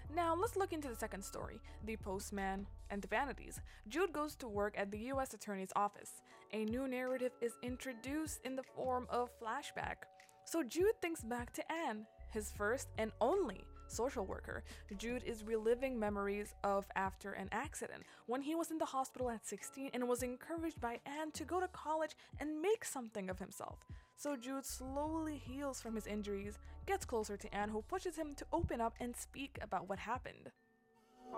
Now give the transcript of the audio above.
Now let's look into the second story, The Postman and the Vanities. Jude goes to work at the US Attorney's Office. A new narrative is introduced in the form of flashback. So Jude thinks back to Anne, his first and only social worker. Jude is reliving memories of after an accident, when he was in the hospital at 16 and was encouraged by Anne to go to college and make something of himself. So Jude slowly heals from his injuries, gets closer to Anne, who pushes him to open up and speak about what happened.